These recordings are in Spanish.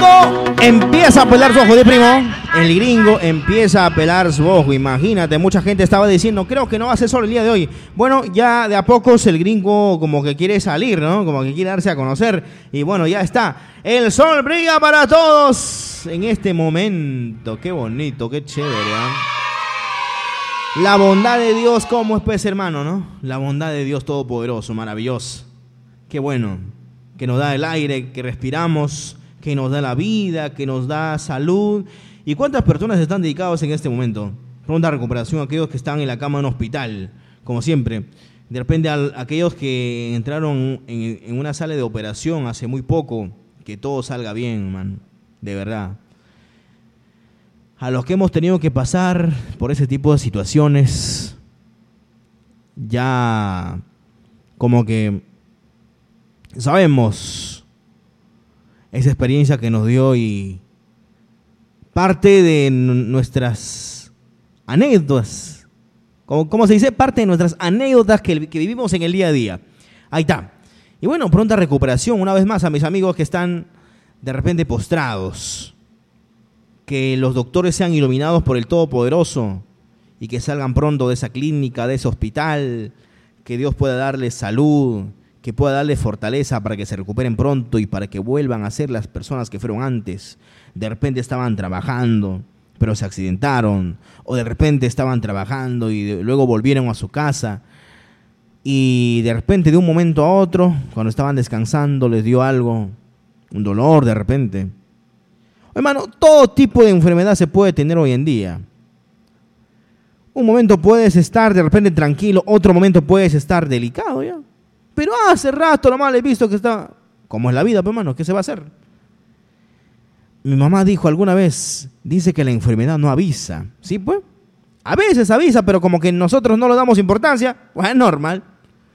gringo empieza a pelar su ojo de primo. El gringo empieza a pelar su ojo. Imagínate, mucha gente estaba diciendo, creo que no va a ser solo el día de hoy. Bueno, ya de a pocos el gringo como que quiere salir, ¿no? Como que quiere darse a conocer. Y bueno, ya está. El sol brilla para todos en este momento. Qué bonito, qué chévere, ¿eh? La bondad de Dios, ¿cómo es, pues, hermano, no? La bondad de Dios todopoderoso, maravilloso. Qué bueno, que nos da el aire que respiramos, que nos da la vida, que nos da salud. ¿Y cuántas personas están dedicadas en este momento? Pronta recuperación a aquellos que están en la cama de un hospital, como siempre. De repente a aquellos que entraron en una sala de operación hace muy poco, que todo salga bien, man, de verdad. A los que hemos tenido que pasar por ese tipo de situaciones, ya como que sabemos esa experiencia que nos dio y parte de nuestras anécdotas, ¿cómo se dice? Parte de nuestras anécdotas que vivimos en el día a día. Ahí está. Y bueno, pronta recuperación una vez más a mis amigos que están de repente postrados. Que los doctores sean iluminados por el Todopoderoso y que salgan pronto de esa clínica, de ese hospital, que Dios pueda darles salud, que pueda darles fortaleza para que se recuperen pronto y para que vuelvan a ser las personas que fueron antes. De repente estaban trabajando, pero se accidentaron, o de repente estaban trabajando y luego volvieron a su casa y de repente de un momento a otro, cuando estaban descansando, les dio algo, un dolor de repente. Hermano, todo tipo de enfermedad se puede tener hoy en día. Un momento puedes estar de repente tranquilo, otro momento puedes estar delicado ya. Pero hace rato nomás he visto que está... Como es la vida, pues, hermano, ¿qué se va a hacer? Mi mamá dijo alguna vez, dice que la enfermedad no avisa. ¿Sí, pues? A veces avisa, pero como que nosotros no le damos importancia, pues es normal.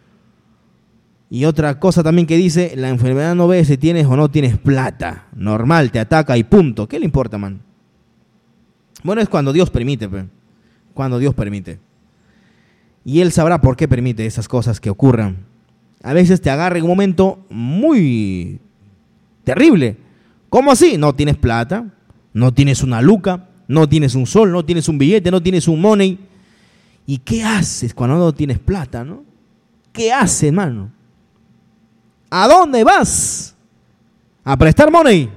Y otra cosa también que dice, la enfermedad no ve si tienes o no tienes plata. Normal, te ataca y punto. ¿Qué le importa, man? Bueno, es cuando Dios permite, pues. Cuando Dios permite. Y Él sabrá por qué permite esas cosas que ocurran. A veces te agarra en un momento muy terrible. ¿Cómo así? No tienes plata, no tienes una luca, no tienes un sol, no tienes un billete, no tienes un money. ¿Y qué haces cuando no tienes plata, no? ¿Qué haces, hermano? ¿A dónde vas? ¿A prestar money?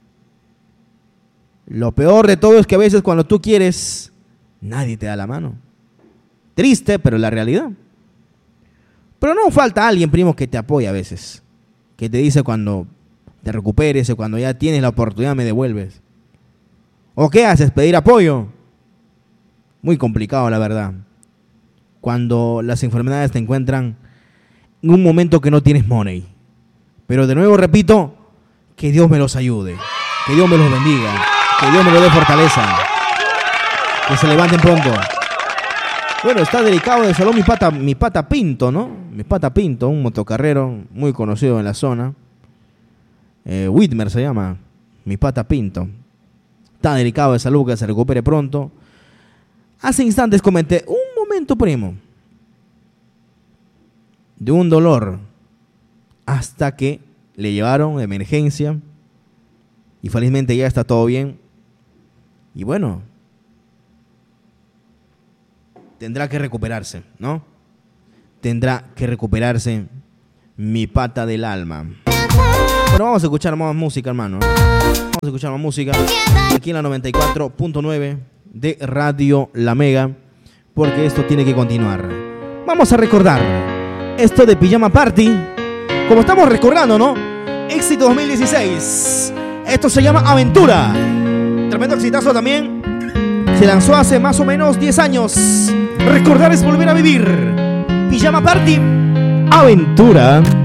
Lo peor de todo es que a veces cuando tú quieres, nadie te da la mano. Triste, pero la realidad. Pero no falta alguien, primo, que te apoye a veces. Que te dice cuando te recuperes o cuando ya tienes la oportunidad me devuelves. ¿O qué haces? ¿Pedir apoyo? Muy complicado, la verdad. Cuando las enfermedades te encuentran en un momento que no tienes money. Pero de nuevo repito, que Dios me los ayude. Que Dios me los bendiga. Que Dios me los dé fortaleza. Que se levanten pronto. Bueno, está dedicado de salón mi pata Pinto, ¿no? Mi pata Pinto, un motocarrero muy conocido en la zona. Whitmer se llama, mi pata Pinto. Está dedicado de salud, que se recupere pronto. Hace instantes comenté, un momento, primo, de un dolor, hasta que le llevaron de emergencia y felizmente ya está todo bien. Y bueno, tendrá que recuperarse, ¿no? Tendrá que recuperarse mi pata del alma. Bueno, vamos a escuchar más música, hermano. Vamos a escuchar más música aquí en la 94.9 de Radio La Mega, porque esto tiene que continuar. Vamos a recordar esto de Pijama Party, como estamos recordando, ¿no? Éxito 2016. Esto se llama Aventura. Tremendo exitazo también. Se lanzó hace más o menos 10 años. Recordar es volver a vivir. Pijama Party, Aventura.